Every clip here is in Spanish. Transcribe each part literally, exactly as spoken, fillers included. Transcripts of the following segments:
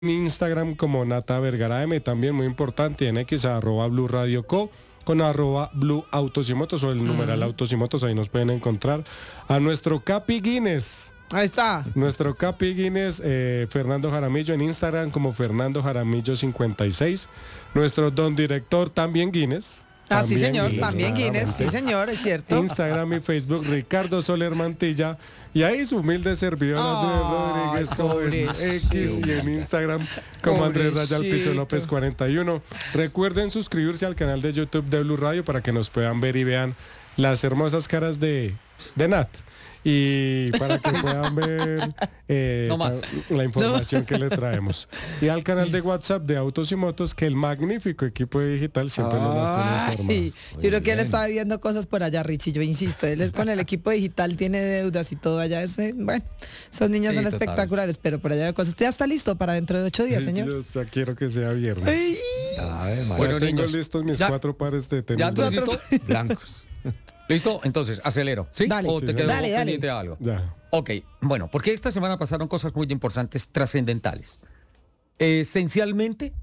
Instagram como Nata Vergara M, también muy importante, en X arroba Blue Radio Co, con arroba Blue Autos y Motos o el numeral Autos y Motos, ahí nos pueden encontrar. A nuestro Capi Guinness. Ahí está. Nuestro Capi Guinness, eh, Fernando Jaramillo, en Instagram como Fernando Jaramillo cincuenta y seis. Nuestro don director también Guinness. Ah, sí, señor, Guinness, también Guinness, sí, señor, es cierto. Instagram y Facebook, Ricardo Soler Mantilla. Y ahí su humilde servidor Andrés Ay, Rodríguez como en pobrecito. X y en Instagram como Andrés Rayal Piso Pobrecito. López cuarenta y uno. Recuerden suscribirse al canal de YouTube de Blue Radio para que nos puedan ver y vean las hermosas caras de, de Nat. Y para que puedan ver eh, No más. la información que le traemos. Y al canal de WhatsApp de Autos y Motos, que el magnífico equipo de digital siempre nos las Ay, tiene informadas. yo creo que él está viendo cosas por allá, Richie, yo insisto, él es con el equipo digital, tiene deudas y todo allá, ese, bueno, esas niñas Sí, son total. espectaculares, pero por allá hay cosas. ¿Usted ya está listo para dentro de ocho días, señor? Yo ya quiero que sea viernes. Ay, Ave María. Bueno, Ya tengo niños, listos mis ya- cuatro pares de tenis. ¿Ya tú blancos. listo? blancos. ¿Listo? Entonces, acelero. ¿Sí? Dale. ¿O Sí, te señor. quedó Dale, dale. pendiente de algo? Ya. Ok, bueno, porque esta semana pasaron cosas muy importantes, trascendentales. Esencialmente,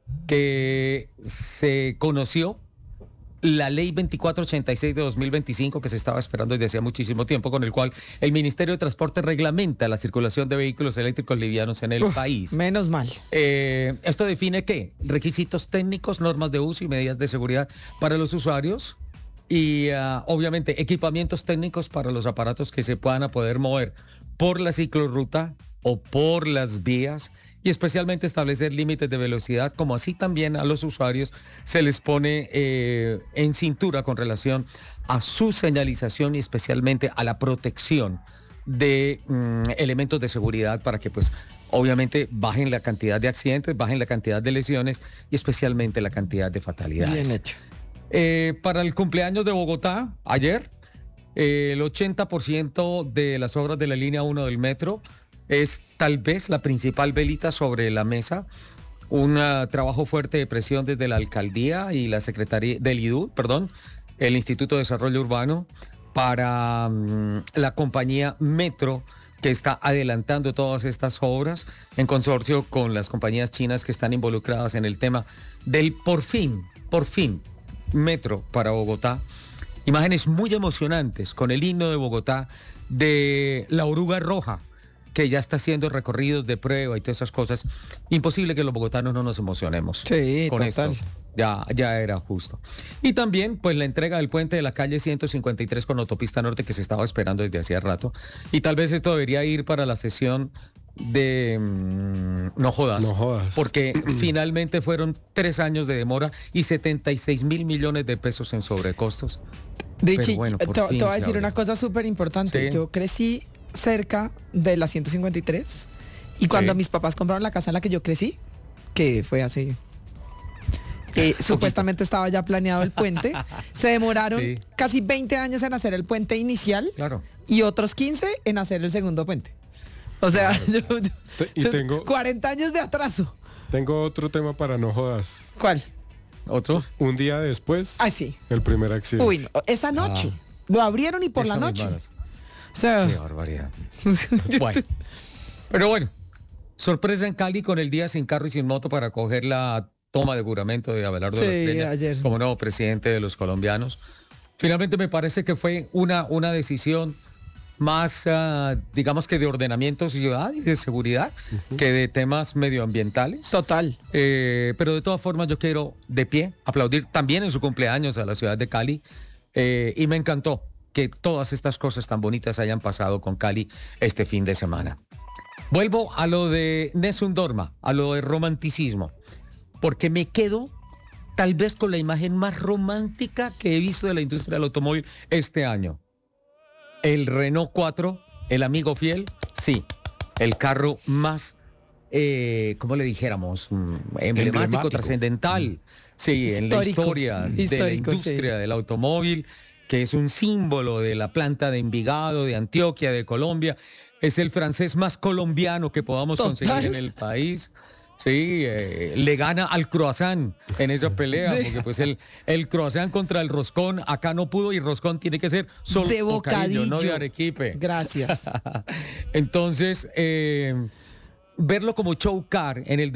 que se conoció la ley veinticuatro ochenta y seis de dos mil veinticinco que se estaba esperando desde hacía muchísimo tiempo, con el cual el Ministerio de Transporte reglamenta la circulación de vehículos eléctricos livianos en el uf, país. menos mal. Eh, esto define qué? Requisitos técnicos, normas de uso y medidas de seguridad para los usuarios y ah, obviamente equipamientos técnicos para los aparatos que se puedan a poder mover por la ciclorruta o por las vías y especialmente establecer límites de velocidad, como así también a los usuarios se les pone eh, en cintura con relación a su señalización y especialmente a la protección de mm, elementos de seguridad para que pues obviamente bajen la cantidad de accidentes, bajen la cantidad de lesiones y especialmente la cantidad de fatalidades. Bien hecho. Eh, para el cumpleaños de Bogotá, ayer, eh, el ochenta por ciento de las obras de la línea uno del metro es tal vez la principal velita sobre la mesa. Un uh, trabajo fuerte de presión desde la alcaldía y la secretaría del I D U, perdón, el Instituto de Desarrollo Urbano, para um, la compañía Metro, que está adelantando todas estas obras en consorcio con las compañías chinas que están involucradas en el tema del por fin, por fin, Metro para Bogotá. Imágenes muy emocionantes con el himno de Bogotá de la oruga roja, que ya está haciendo recorridos de prueba y todas esas cosas. Imposible que los bogotanos no nos emocionemos Sí, con total. esto. Ya, ya era justo. Y también, pues, la entrega del puente de la calle ciento cincuenta y tres con autopista norte que se estaba esperando desde hacía rato. Y tal vez esto debería ir para la sesión de mm, No Jodas. No jodas. Porque finalmente fueron tres años de demora y setenta y seis mil millones de pesos en sobrecostos. Richie, bueno, te, por te fin voy a se decir abrió. una cosa súper importante. Sí. Yo crecí cerca de la ciento cincuenta y tres y cuando Sí. mis papás compraron la casa en la que yo crecí, que fue hace... eh, supuestamente estaba ya planeado el puente, se demoraron Sí. casi veinte años en hacer el puente inicial Claro. y otros quince en hacer el segundo puente. O sea, yo- yo- Te- y tengo- cuarenta años de atraso. Tengo otro tema para no jodas. ¿Cuál? ¿Otro? Un día después, Ay, sí. el primer accidente. Uy, no, esa noche. Lo abrieron y por Eso la no es noche. malo. O sea, Qué barbaridad. Bueno, pero bueno, sorpresa en Cali con el día sin carro y sin moto para coger la toma de juramento de Abelardo Sí, de la Espriella ayer. como nuevo presidente de los colombianos. Finalmente me parece que fue una, una decisión más, ah, digamos que de ordenamiento ciudad y de seguridad que de temas medioambientales. total. Eh, pero de todas formas yo quiero de pie aplaudir también en su cumpleaños a la ciudad de Cali eh, y me encantó que todas estas cosas tan bonitas hayan pasado con Cali este fin de semana. Vuelvo a lo de Nessun Dorma, a lo de romanticismo, porque me quedo tal vez con la imagen más romántica que he visto de la industria del automóvil este año. El Renault cuatro, el amigo fiel, sí, el carro más, eh, ¿cómo le dijéramos? Mm, Emblemático, Emblemático. trascendental, sí, en la Histórico. historia de la Histórico, industria sí. del automóvil, que es un símbolo de la planta de Envigado, de Antioquia, de Colombia. Es el francés más colombiano que podamos Total. conseguir en el país. Sí, eh, le gana al croissant en esa pelea, Sí. porque pues el, el croissant contra el roscón acá no pudo y roscón tiene que ser solo De bocadillo, no de bocadillo. arequipe. Gracias. Entonces, eh, verlo como show car en el